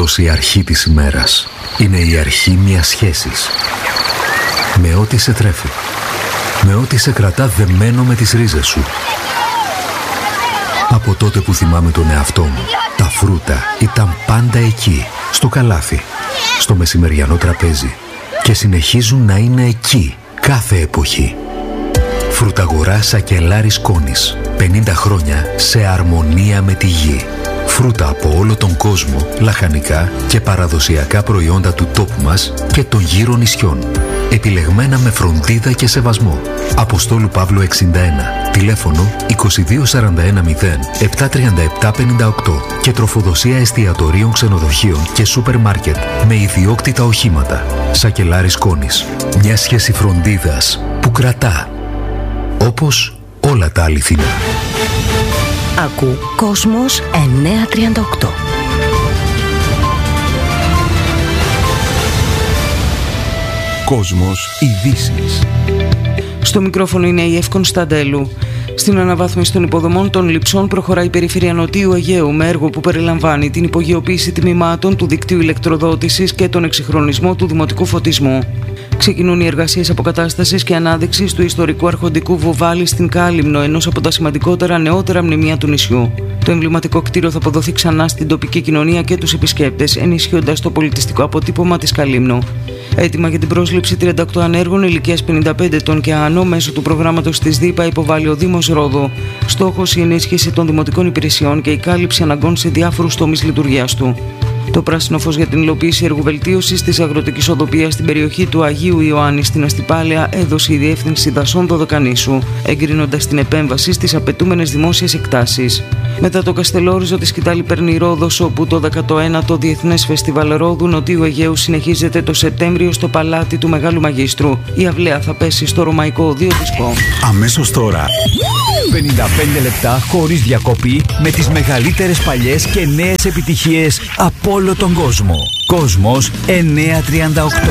πως η αρχή της ημέρας είναι η αρχή μιας σχέσης. Με ό,τι σε τρέφει. Με ό,τι σε κρατά δεμένο με τις ρίζες σου. Από τότε που θυμάμαι τον εαυτό μου, τα φρούτα ήταν πάντα εκεί, στο καλάθι, στο μεσημεριανό τραπέζι και συνεχίζουν να είναι εκεί κάθε εποχή. Φρουταγορά Σακελάρης Κόνης. 50 χρόνια σε αρμονία με τη γη. Φρούτα από όλο τον κόσμο, λαχανικά και παραδοσιακά προϊόντα του τόπου μας και των γύρω νησιών. Επιλεγμένα με φροντίδα και σεβασμό. Αποστόλου Παύλου 61. Τηλέφωνο 2241 73758 και τροφοδοσία εστιατορίων, ξενοδοχείων και σούπερ μάρκετ με ιδιόκτητα οχήματα. Σακελάρης Κόνης. Μια σχέση φροντίδας που κρατά. Όπως όλα τα αληθινά. Ακού Κόσμος 938. Κόσμος ειδήσεις. Στο μικρόφωνο είναι η Εύη Κωνσταντέλου. Στην αναβάθμιση των υποδομών των Λειψών προχωράει η Περιφέρεια Νοτίου Αιγαίου με έργο που περιλαμβάνει την υπογειοποίηση τμήματων του δικτύου ηλεκτροδότησης και τον εξυγχρονισμό του δημοτικού φωτισμού. Ξεκινούν οι εργασίες αποκατάστασης και ανάδειξης του ιστορικού αρχοντικού Βουβάλη στην Κάλυμνο, ενός από τα σημαντικότερα νεότερα μνημεία του νησιού. Το εμβληματικό κτίριο θα αποδοθεί ξανά στην τοπική κοινωνία και τους επισκέπτες, ενισχύοντας το πολιτιστικό αποτύπωμα της Καλύμνου. Έτοιμα για την πρόσληψη 38 ανέργων ηλικίας 55 ετών και άνω μέσω του προγράμματος της ΔΥΠΑ υποβάλλει ο Δήμος Ρόδου. Στόχος η ενίσχυση των δημοτικών υπηρεσιών και η κάλυψη αναγκών σε διάφορους τομείς λειτουργίας του. Το πράσινο φως για την υλοποίηση έργου βελτίωσης της αγροτικής οδοποιίας στην περιοχή του Αγίου Ιωάννη στην Αστυπάλαια έδωσε η Διεύθυνση Δασών Δωδεκανήσου, εγκρίνοντας την επέμβαση στις απαιτούμενες δημόσιες εκτάσεις. Μετά το Καστελόριζο της Σκητάλη παίρνει Ρόδος, όπου το 19ο Διεθνές Φεστιβάλ Ρόδου Νοτίου Αιγαίου συνεχίζεται το Σεπτέμβριο στο Παλάτι του Μεγάλου Μαγίστρου. Η αυλαία θα πέσει στο Ρωμαϊκό Οδείο Δισκό. Αμέσως τώρα 55 λεπτά χωρίς διακοπή με τις μεγαλύτερες παλιές και νέες επιτυχίες από όλο τον κόσμο. Κόσμος 938.